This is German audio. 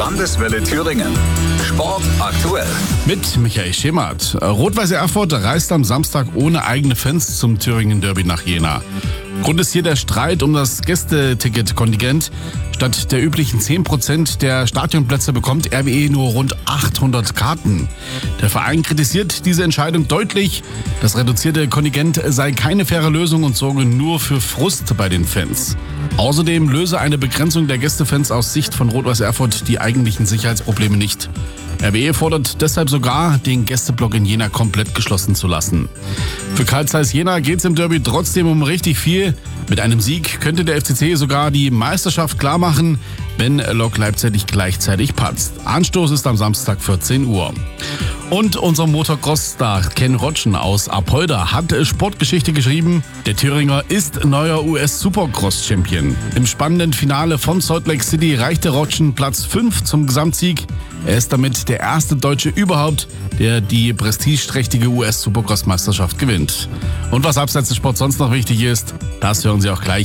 Landeswelle Thüringen. Sport aktuell. Mit Michael Schemert. Rot-Weiß Erfurt reist am Samstag ohne eigene Fans zum Thüringen Derby nach Jena. Grund ist hier der Streit um das Gästeticket-Kontingent. Statt der üblichen 10% der Stadionplätze bekommt RWE nur rund 800 Karten. Der Verein kritisiert diese Entscheidung deutlich. Das reduzierte Kontingent sei keine faire Lösung und sorge nur für Frust bei den Fans. Außerdem löse eine Begrenzung der Gästefans aus Sicht von Rot-Weiß Erfurt die eigentlichen Sicherheitsprobleme nicht. RWE fordert deshalb sogar, den Gästeblock in Jena komplett geschlossen zu lassen. Für Carl Zeiss Jena geht es im Derby trotzdem um richtig viel. Mit einem Sieg könnte der FCC sogar die Meisterschaft klarmachen, wenn Lok Leipzig gleichzeitig patzt. Anstoß ist am Samstag 14 Uhr. Und unser Motocross-Star Ken Rotschen aus Apolda hat Sportgeschichte geschrieben. Der Thüringer ist neuer US-Supercross-Champion. Im spannenden Finale von Salt Lake City reichte Rotschen Platz 5 zum Gesamtsieg. Er ist damit der erste Deutsche überhaupt, der die prestigeträchtige US-Supercross-Meisterschaft gewinnt. Und was abseits des Sports sonst noch wichtig ist, das hören Sie auch gleich